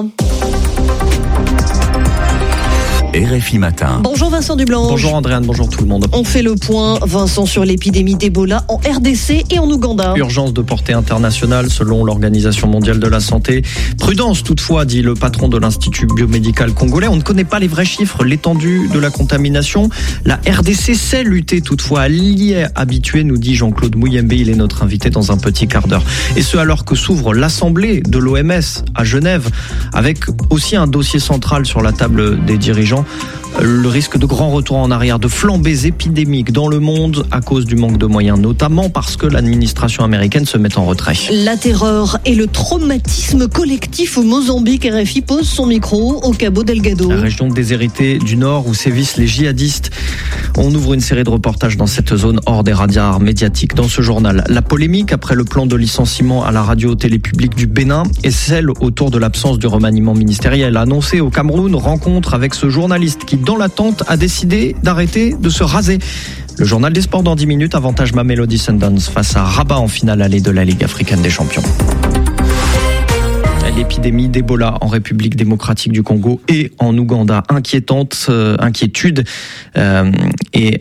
RFI Matin. Bonjour Vincent Dublanche. Bonjour Andréane, bonjour tout le monde. On fait le point, Vincent, sur l'épidémie d'Ebola en RDC et en Ouganda. Urgence de portée internationale selon l'Organisation mondiale de la santé. Prudence toutefois, dit le patron de l'Institut biomédical congolais. On ne connaît pas les vrais chiffres, l'étendue de la contamination. La RDC sait lutter toutefois. Elle y est habituée, nous dit Jean-Claude Mouyembe. Il est notre invité dans un petit quart d'heure. Et ce alors que s'ouvre l'Assemblée de l'OMS à Genève, avec aussi un dossier central sur la table des dirigeants. Le risque de grand retour en arrière, de flambées épidémiques dans le monde à cause du manque de moyens, notamment parce que l'administration américaine se met en retrait. La terreur et le traumatisme collectif au Mozambique. RFI pose son micro au Cabo Delgado. La région déshéritée du Nord où sévissent les djihadistes. On ouvre une série de reportages dans cette zone hors des radars médiatiques. Dans ce journal, la polémique après le plan de licenciement à la radio-télé publique du Bénin et celle autour de l'absence du remaniement ministériel. Annoncé au Cameroun, rencontre avec ce journaliste qui, dans l'attente, a décidé d'arrêter de se raser. Le journal des sports dans 10 minutes, avantage Mamelody Sundowns face à Rabat en finale allée de la Ligue africaine des champions. L'épidémie d'Ebola en République démocratique du Congo et en Ouganda. Inquiétude et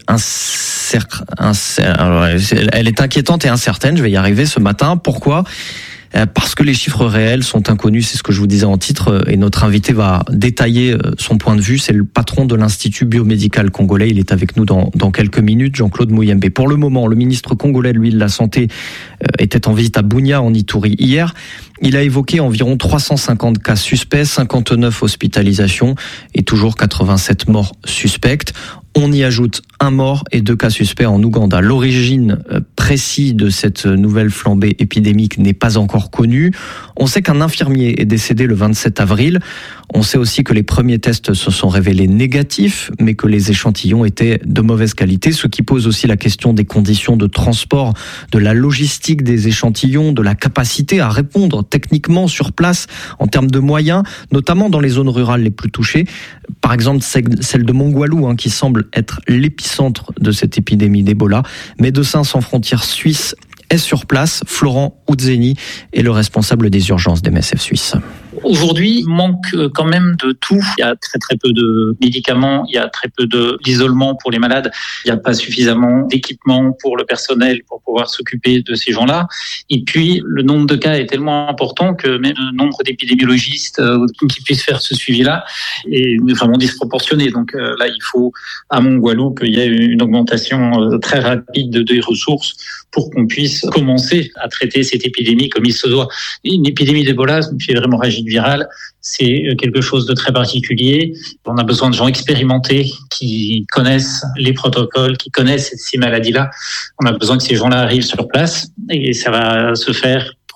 elle est inquiétante et incertaine, je vais y arriver ce matin. Pourquoi ? Parce que les chiffres réels sont inconnus, c'est ce que je vous disais en titre, et notre invité va détailler son point de vue. C'est le patron de l'Institut biomédical congolais, il est avec nous dans quelques minutes, Jean-Claude Mouyembe. Pour le moment, le ministre congolais, lui, de la Santé, était en visite à Bunia, en Ituri, hier. Il a évoqué environ 350 cas suspects, 59 hospitalisations et toujours 87 morts suspectes. On y ajoute un mort et 2 cas suspects en Ouganda. L'origine précise de cette nouvelle flambée épidémique n'est pas encore connue. On sait qu'un infirmier est décédé le 27 avril. On sait aussi que les premiers tests se sont révélés négatifs, mais que les échantillons étaient de mauvaise qualité, ce qui pose aussi la question des conditions de transport, de la logistique des échantillons, de la capacité à répondre techniquement sur place en termes de moyens, notamment dans les zones rurales les plus touchées. Par exemple, celle de Mongwalu, qui semble être l'épicentre de cette épidémie d'Ebola. Médecins sans frontières suisses est sur place. Florent Oudzeni est le responsable des urgences d'MSF Suisse. Aujourd'hui, il manque quand même de tout. Il y a très peu de médicaments, il y a très peu d'isolement pour les malades, il n'y a pas suffisamment d'équipements pour le personnel pour pouvoir s'occuper de ces gens-là. Et puis, le nombre de cas est tellement important que même le nombre d'épidémiologistes qui puissent faire ce suivi-là est vraiment disproportionné. Donc là, il faut, à Mongwalu, qu'il y ait une augmentation très rapide des ressources pour qu'on puisse commencer à traiter cette épidémie comme il se doit. Une épidémie d'Ebola, une fièvre hémorragique virale, c'est quelque chose de très particulier. On a besoin de gens expérimentés qui connaissent les protocoles, qui connaissent ces maladies-là. On a besoin que ces gens-là arrivent sur place et ça va se faire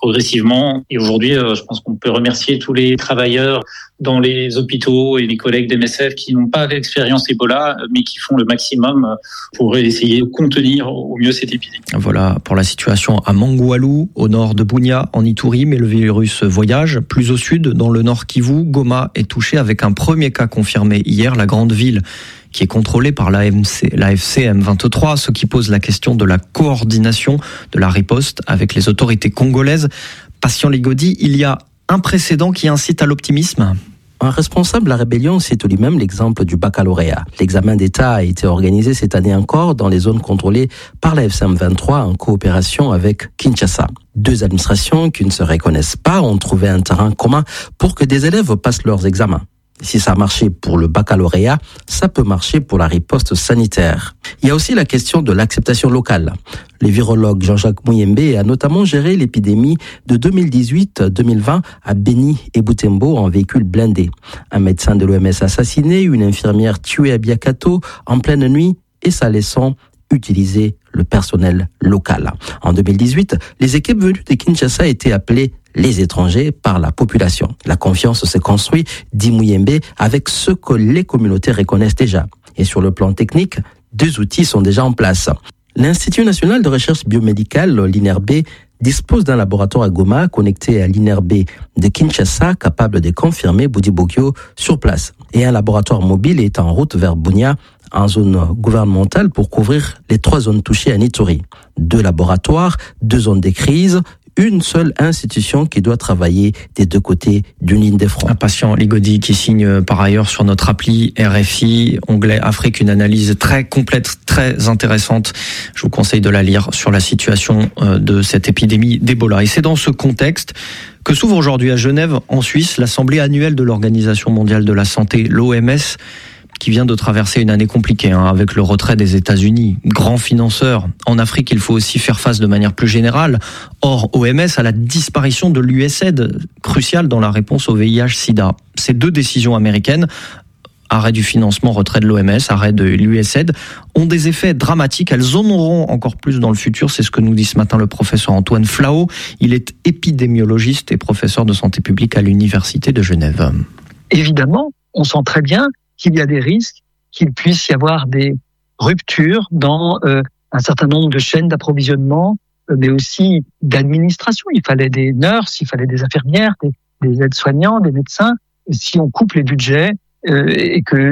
progressivement. Et aujourd'hui, je pense qu'on peut remercier tous les travailleurs dans les hôpitaux et les collègues d'MSF qui n'ont pas d'expérience Ebola, mais qui font le maximum pour essayer de contenir au mieux cette épidémie. Voilà pour la situation à Mangualou, au nord de Bunia, en Ituri, mais le virus voyage. Plus au sud, dans le nord Kivu, Goma est touché avec un premier cas confirmé hier. La grande ville qui est contrôlée par l'AFC M23, ce qui pose la question de la coordination de la riposte avec les autorités congolaises. Patient Ligodi, il y a un précédent qui incite à l'optimisme. Un responsable de la rébellion cite lui-même l'exemple du baccalauréat. L'examen d'État a été organisé cette année encore dans les zones contrôlées par la FC M23 en coopération avec Kinshasa. Deux administrations qui ne se reconnaissent pas ont trouvé un terrain commun pour que des élèves passent leurs examens. Si ça a marché pour le baccalauréat, ça peut marcher pour la riposte sanitaire. Il y a aussi la question de l'acceptation locale. Le virologue Jean-Jacques Muyembe a notamment géré l'épidémie de 2018-2020 à Beni et Butembo en véhicule blindé. Un médecin de l'OMS assassiné, une infirmière tuée à Biakato en pleine nuit et ça laissant utiliser le personnel local. En 2018, les équipes venues de Kinshasa étaient appelées les étrangers par la population. La confiance s'est construite, dit Muyembe, avec ce que les communautés reconnaissent déjà. Et sur le plan technique, 2 outils sont déjà en place. L'Institut national de recherche biomédicale, l'INRB, dispose d'un laboratoire à Goma connecté à l'INRB de Kinshasa capable de confirmer Boudibokyo sur place. Et un laboratoire mobile est en route vers Bunia, en zone gouvernementale pour couvrir les 3 zones touchées à Ituri. 2 laboratoires, 2 zones de crise, une seule institution qui doit travailler des 2 côtés d'une ligne de front. Un patient Ligodi qui signe par ailleurs sur notre appli RFI, onglet Afrique, une analyse très complète, très intéressante. Je vous conseille de la lire sur la situation de cette épidémie d'Ebola. Et c'est dans ce contexte que s'ouvre aujourd'hui à Genève, en Suisse, l'Assemblée annuelle de l'Organisation mondiale de la santé, l'OMS, qui vient de traverser une année compliquée avec le retrait des États-Unis, grand financeur. En Afrique, il faut aussi faire face de manière plus générale, hors OMS, à la disparition de l'USAID, cruciale dans la réponse au VIH-Sida. Ces 2 décisions américaines, arrêt du financement, retrait de l'OMS, arrêt de l'USAID, ont des effets dramatiques. Elles en auront encore plus dans le futur. C'est ce que nous dit ce matin le professeur Antoine Flao. Il est épidémiologiste et professeur de santé publique à l'Université de Genève. Évidemment, on sent très bien qu'il y a des risques, qu'il puisse y avoir des ruptures dans un certain nombre de chaînes d'approvisionnement, mais aussi d'administration. Il fallait des nurses, il fallait des infirmières, des aides-soignants, des médecins. Si on coupe les budgets et que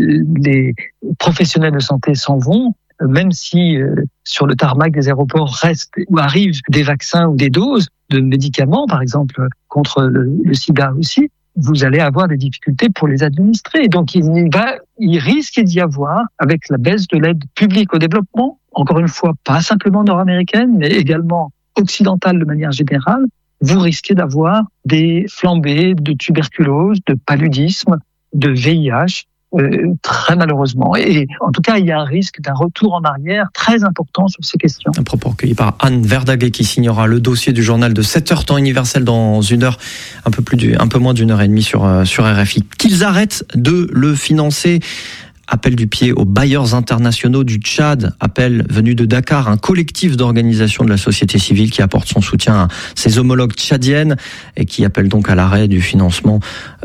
les professionnels de santé s'en vont, même si sur le tarmac des aéroports restent ou arrivent des vaccins ou des doses de médicaments, par exemple contre le sida aussi, vous allez avoir des difficultés pour les administrer. Donc il risque d'y avoir, avec la baisse de l'aide publique au développement, encore une fois, pas simplement nord-américaine, mais également occidentale de manière générale, vous risquez d'avoir des flambées de tuberculose, de paludisme, de VIH, très malheureusement. Et en tout cas, il y a un risque d'un retour en arrière très important sur ces questions. Un propos recueilli par Anne Verdaguet qui signera le dossier du journal de 7h temps universel dans 1 heure, un peu moins d'1 heure et demie sur RFI. Qu'ils arrêtent de le financer. Appel du pied aux bailleurs internationaux du Tchad, appel venu de Dakar, un collectif d'organisations de la société civile qui apporte son soutien à ses homologues tchadiennes et qui appelle donc à l'arrêt du financement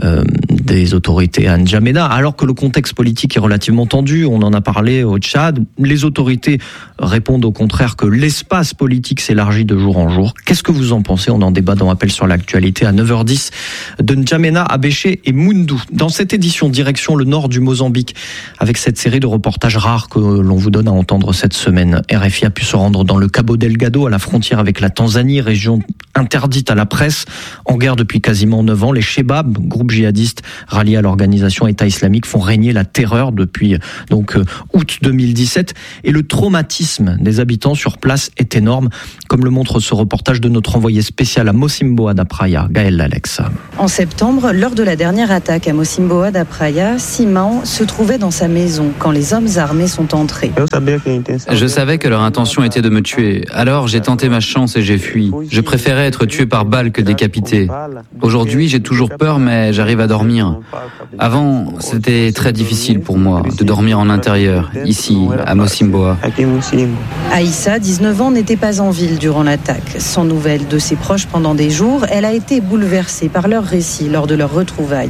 des autorités à N'Djamena. Alors que le contexte politique est relativement tendu, on en a parlé au Tchad, les autorités répondent au contraire que l'espace politique s'élargit de jour en jour. Qu'est-ce que vous en pensez ? On en débat dans Appel sur l'actualité à 9h10 de N'Djamena, Abéché et Moundou. Dans cette édition, direction le nord du Mozambique, avec cette série de reportages rares que l'on vous donne à entendre cette semaine. RFI a pu se rendre dans le Cabo Delgado, à la frontière avec la Tanzanie, région interdite à la presse, en guerre depuis quasiment 9 ans. Les Shebab, groupe djihadiste rallié à l'organisation État islamique, font régner la terreur depuis août 2017. Et le traumatisme des habitants sur place est énorme, comme le montre ce reportage de notre envoyé spécial à Mocimboa da Praia, Gaël Lalex. En septembre, lors de la dernière attaque à Mocimboa da Praia, Simão se trouvait dans sa maison quand les hommes armés sont entrés. Je savais que leur intention était de me tuer. Alors j'ai tenté ma chance et j'ai fui. Je préférais préférais être tué par balle que décapité. Aujourd'hui, j'ai toujours peur, mais j'arrive à dormir. Avant, c'était très difficile pour moi de dormir en intérieur, ici, à Mocimboa. Aïssa, 19 ans, n'était pas en ville durant l'attaque. Sans nouvelles de ses proches pendant des jours, elle a été bouleversée par leurs récits lors de leurs retrouvailles.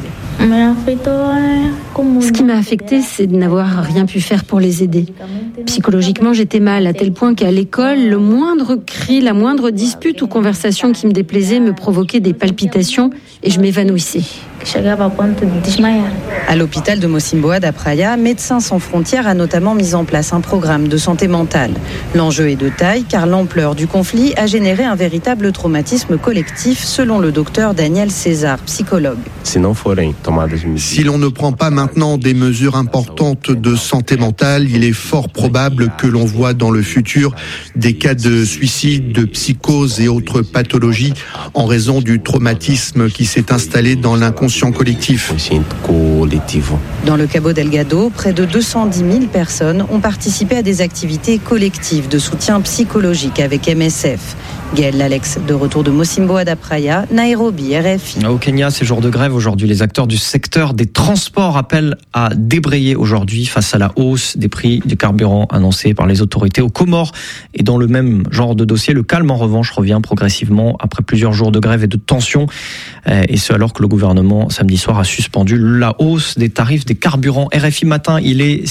Ce qui m'a affectée, c'est de n'avoir rien pu faire pour les aider. Psychologiquement, j'étais mal, à tel point qu'à l'école, le moindre cri, la moindre dispute ou conversation qui me déplaisait me provoquait des palpitations et je m'évanouissais. À l'hôpital de Mocimboa da Praia, Médecins sans frontières a notamment mis en place un programme de santé mentale. L'enjeu est de taille car l'ampleur du conflit a généré un véritable traumatisme collectif, selon le docteur Daniel César, psychologue. Si l'on ne prend pas maintenant des mesures importantes de santé mentale, il est fort probable que l'on voit dans le futur des cas de suicide, de psychose et autres pathologies en raison du traumatisme qui s'est installé dans l'inconscient collectif. Dans le Cabo Delgado, près de 210 000 personnes ont participé à des activités collectives de soutien psychologique avec MSF. Gaël Lalex, de retour de Mocimboa da Praia, Nairobi, RFI. Au Kenya, c'est jour de grève aujourd'hui. Les acteurs du secteur des transports appellent à débrayer aujourd'hui face à la hausse des prix du carburant annoncés par les autorités aux Comores. Et dans le même genre de dossier, le calme en revanche revient progressivement après plusieurs jours de grève et de tension. Et ce alors que le gouvernement samedi soir a suspendu la hausse des tarifs des carburants. RFI matin, il est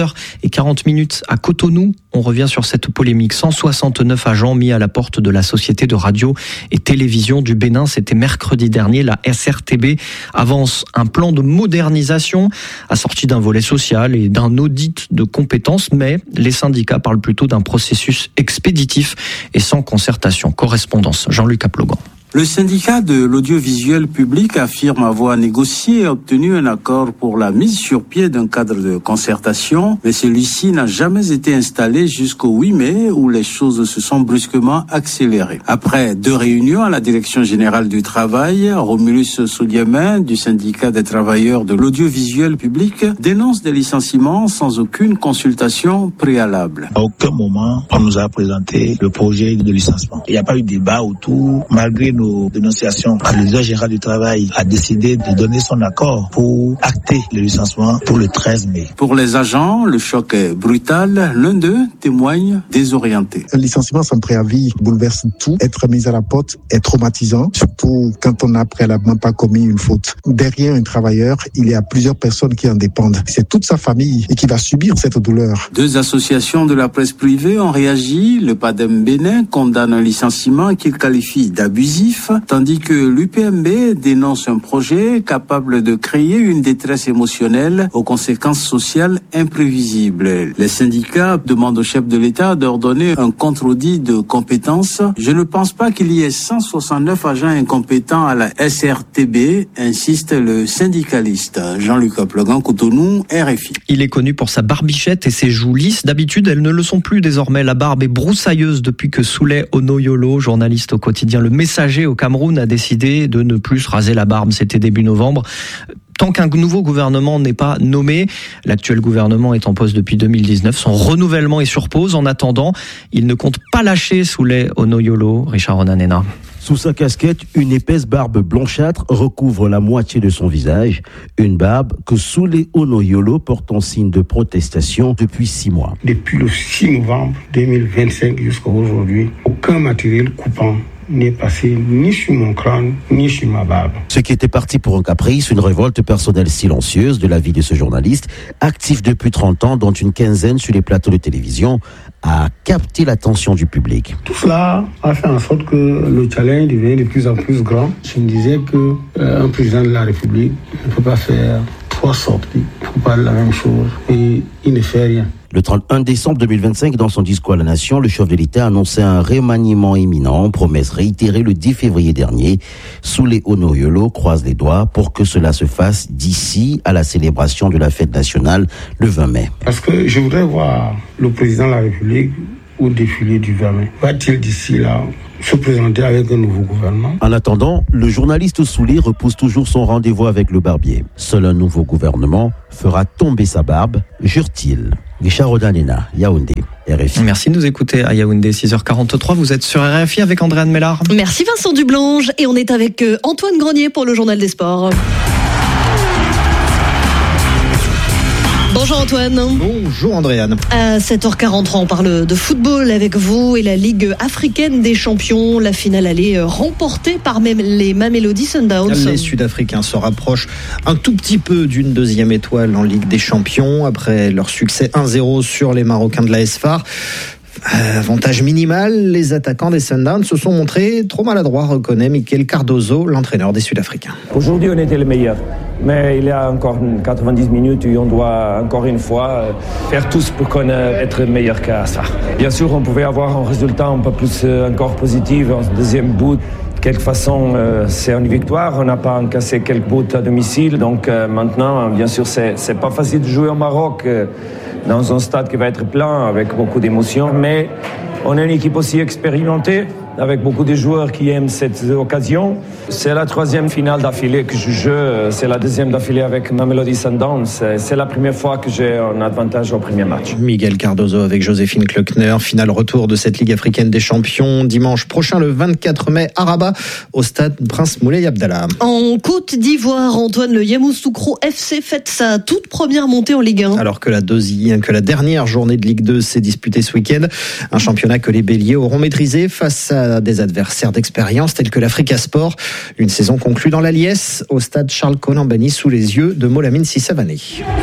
6h40 à Cotonou. On revient sur cette polémique. 169 agents mis à la porte de la Société de radio et télévision du Bénin. C'était mercredi dernier. La SRTB avance un plan de modernisation assorti d'un volet social et d'un audit de compétences, mais les syndicats parlent plutôt d'un processus expéditif et sans concertation. Correspondance, Jean-Luc Aplogan. Le syndicat de l'audiovisuel public affirme avoir négocié et obtenu un accord pour la mise sur pied d'un cadre de concertation, mais celui-ci n'a jamais été installé jusqu'au 8 mai où les choses se sont brusquement accélérées. Après 2 réunions à la direction générale du travail, Romulus Sodiamin du syndicat des travailleurs de l'audiovisuel public dénonce des licenciements sans aucune consultation préalable. À aucun moment, on nous a présenté le projet de licenciement. Il n'y a pas eu de débat autour, malgré nos dénonciations. Le directeur général du travail a décidé de donner son accord pour acter le licenciement pour le 13 mai. Pour les agents, le choc est brutal. L'un d'eux témoigne désorienté. Un licenciement sans préavis bouleverse tout. Être mis à la porte est traumatisant, surtout quand on n'a préalablement pas commis une faute. Derrière un travailleur, il y a plusieurs personnes qui en dépendent. C'est toute sa famille et qui va subir cette douleur. 2 associations de la presse privée ont réagi. Le PADEM Bénin condamne un licenciement qu'il qualifie d'abusif, tandis que l'UPMB dénonce un projet capable de créer une détresse émotionnelle aux conséquences sociales imprévisibles. Les syndicats demandent au chef de l'État d'ordonner un contre-audit de compétences. Je ne pense pas qu'il y ait 169 agents incompétents à la SRTB, insiste le syndicaliste. Jean-Luc Aplogan, Cotonou, RFI. Il est connu pour sa barbichette et ses joues lisses. D'habitude, elles ne le sont plus désormais. La barbe est broussailleuse depuis que Souley Onoyolo, journaliste au quotidien Le Messager au Cameroun, a décidé de ne plus se raser la barbe. C'était début novembre. Tant qu'un nouveau gouvernement n'est pas nommé, l'actuel gouvernement est en poste depuis 2019. Son renouvellement est sur pause. En attendant, il ne compte pas lâcher Souley Onoyolo. Richard Onanena. Sous sa casquette, une épaisse barbe blanchâtre recouvre la moitié de son visage. Une barbe que Souley Onoyolo porte en signe de protestation depuis 6 mois. Depuis le 6 novembre 2025 jusqu'à aujourd'hui, aucun matériel coupant n'est passé ni sur mon crâne, ni sur ma barbe. Ce qui était parti pour un caprice, une révolte personnelle silencieuse de la vie de ce journaliste, actif depuis 30 ans, dont une quinzaine sur les plateaux de télévision, a capté l'attention du public. Tout cela a fait en sorte que le challenge devenait de plus en plus grand. Je me disais qu'un président de la République ne peut pas faire 3 sorties pour parler de la même chose et il ne fait rien. Le 31 décembre 2025, dans son discours à la nation, le chef de l'État annonçait un remaniement imminent, promesse réitérée le 10 février dernier. Souley Onoyolo croise les doigts pour que cela se fasse d'ici à la célébration de la fête nationale le 20 mai. Parce que je voudrais voir le président de la République au défilé du 20 mai. Va-t-il d'ici là se présenter avec un nouveau gouvernement? En attendant, le journaliste Soulé repousse toujours son rendez-vous avec le barbier. Seul un nouveau gouvernement fera tomber sa barbe, jure-t-il. Richard Odanena, Yaoundé, RFI. Merci de nous écouter à Yaoundé, 6h43. Vous êtes sur RFI avec Andréane Mélard. Merci Vincent Dublange. Et on est avec Antoine Grenier pour le Journal des Sports. Bonjour Antoine. Bonjour Andréane. À 7h43, on parle de football avec vous et la Ligue africaine des champions. La finale allait remportée par même les Mamelodi Sundowns. Les Sud-Africains se rapprochent un tout petit peu d'une deuxième étoile en Ligue des champions après leur succès 1-0 sur les Marocains de l'AS FAR. Avantage minimal, les attaquants des Sundowns se sont montrés trop maladroits, reconnaît Mikel Cardozo, l'entraîneur des Sud-Africains. Aujourd'hui, on était les meilleurs. Mais il y a encore 90 minutes où on doit encore une fois faire tout pour être meilleur qu'à ça. Bien sûr, on pouvait avoir un résultat un peu plus encore positif en deuxième but. De quelque façon, c'est une victoire. On n'a pas encaissé quelques buts à domicile. Donc maintenant, bien sûr, c'est pas facile de jouer au Maroc dans un stade qui va être plein avec beaucoup d'émotions. Mais on est une équipe aussi expérimentée, avec beaucoup de joueurs qui aiment cette occasion. C'est la troisième finale d'affilée que je joue. C'est la deuxième d'affilée avec Mamelodi Sundowns. C'est la première fois que j'ai un avantage au premier match. Miguel Cardozo avec Joséphine Klöckner. Finale retour de cette Ligue africaine des champions dimanche prochain, le 24 mai, à Rabat, au stade Prince Moulay Abdallah. En Côte d'Ivoire, Antoine, le Yamoussoukro FC fête sa toute première montée en Ligue 1. Alors que la dernière journée de Ligue 2 s'est disputée ce week-end. Un championnat que les Béliers auront maîtrisé face à des adversaires d'expérience tels que l'Africa Sport. Une saison conclue dans la liesse au stade Charles Konan-Banny sous les yeux de Molamine Sissavané.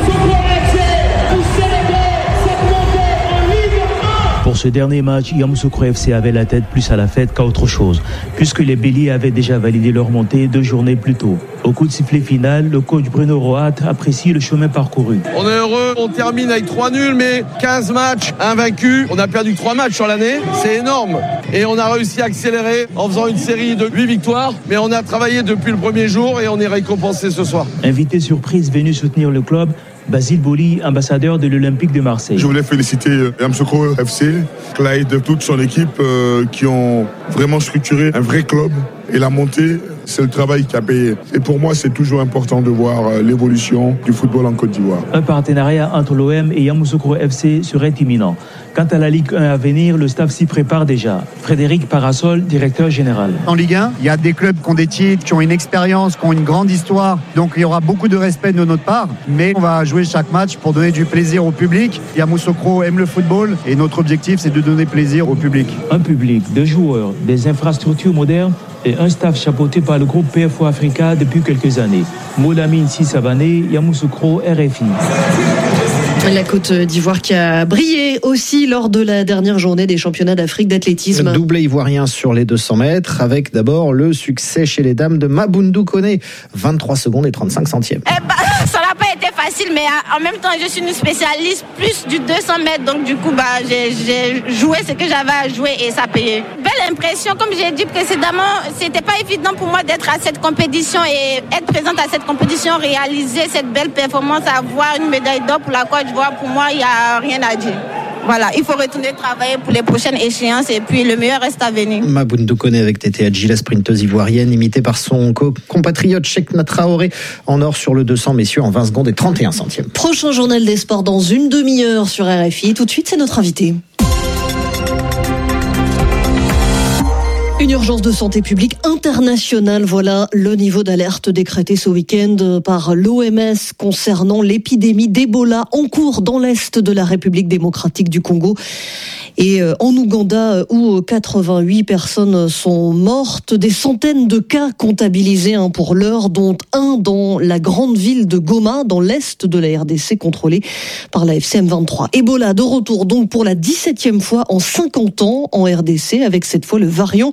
Pour ce dernier match, Yamoussoukro FC avait la tête plus à la fête qu'à autre chose, puisque les Béliers avaient déjà validé leur montée 2 journées plus tôt. Au coup de sifflet final, le coach Bruno Roat apprécie le chemin parcouru. On est heureux, on termine avec 3 nuls, mais 15 matchs invaincus. On a perdu 3 matchs sur l'année, c'est énorme. Et on a réussi à accélérer en faisant une série de 8 victoires, mais on a travaillé depuis le premier jour et on est récompensé ce soir. Invité surprise venu soutenir le club, Basile Boli, ambassadeur de l'Olympique de Marseille. Je voulais féliciter Yamoussoukro FC, Clyde, toute son équipe qui ont vraiment structuré un vrai club. Et la montée, c'est le travail qui a payé. Et pour moi, c'est toujours important de voir l'évolution du football en Côte d'Ivoire. Un partenariat entre l'OM et Yamoussoukro FC serait imminent. Quant à la Ligue 1 à venir, le staff s'y prépare déjà. Frédéric Parasol, directeur général. En Ligue 1, il y a des clubs qui ont des titres, qui ont une expérience, qui ont une grande histoire. Donc il y aura beaucoup de respect de notre part. Mais on va jouer chaque match pour donner du plaisir au public. Yamoussoukro aime le football et notre objectif, c'est de donner plaisir au public. Un public, des joueurs, des infrastructures modernes et un staff chapeauté par le groupe PFO Africa depuis quelques années. Molamine Sissavané, Yamoussoukro, RFI. La Côte d'Ivoire qui a brillé aussi lors de la dernière journée des championnats d'Afrique d'athlétisme. Doublé ivoirien sur les 200 mètres avec d'abord le succès chez les dames de Mabundu Koné, 23 secondes et 35 centièmes. Ça n'a pas été facile, mais en même temps je suis une spécialiste plus du 200 mètres, donc du coup j'ai joué ce que j'avais à jouer et ça payait. Belle impression, comme j'ai dit précédemment, c'était pas évident pour moi d'être à cette compétition et être présente à cette compétition, réaliser cette belle performance, avoir une médaille d'or pour la Côte d'Ivoire, pour moi il n'y a rien à dire. Voilà, il faut retourner travailler pour les prochaines échéances et puis le meilleur reste à venir. Mabundu Koné avec Tété Adji, la sprinteuse ivoirienne, imitée par son compatriote Cheikhna Traoré, en or sur le 200 messieurs en 20 secondes et 31 centièmes. Prochain journal des sports dans une demi-heure sur RFI. Tout de suite, c'est notre invité. Une urgence de santé publique internationale, voilà le niveau d'alerte décrété ce week-end par l'OMS concernant l'épidémie d'Ebola en cours dans l'est de la République démocratique du Congo. Et en Ouganda, où 88 personnes sont mortes, des centaines de cas comptabilisés pour l'heure, dont un dans la grande ville de Goma, dans l'est de la RDC, contrôlée par la FCM 23. Ebola de retour donc pour la 17e fois en 50 ans en RDC, avec cette fois le variant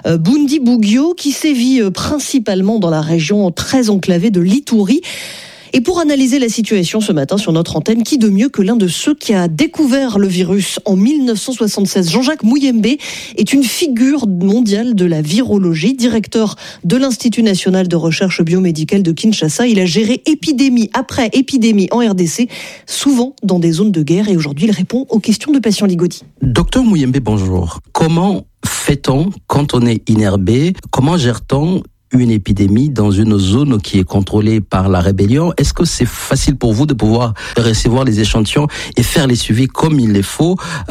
Bundibugyo qui sévit principalement dans la région très enclavée de l'Ituri. Et pour analyser la situation ce matin sur notre antenne, qui de mieux que l'un de ceux qui a découvert le virus en 1976. Jean-Jacques Mouyembe est une figure mondiale de la virologie, directeur de l'Institut national de recherche biomédicale de Kinshasa. Il a géré épidémie après épidémie en RDC, souvent dans des zones de guerre, et aujourd'hui il répond aux questions de Patient Ligotti. Docteur Mouyembe, bonjour. Comment fait-on quand on est inherbé? Comment gère-t-on une épidémie dans une zone qui est contrôlée par la rébellion? Est-ce que c'est facile pour vous de pouvoir recevoir les échantillons et faire les suivis comme il les faut